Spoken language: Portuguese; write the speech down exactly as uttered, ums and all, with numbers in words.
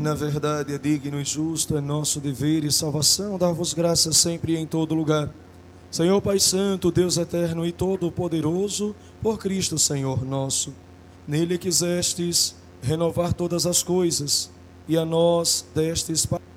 Na verdade, é digno e justo, é nosso dever e salvação dar-vos graças sempre e em todo lugar. Senhor Pai Santo, Deus eterno e todo-poderoso, por Cristo Senhor nosso. Nele quisestes renovar todas as coisas, e a nós destes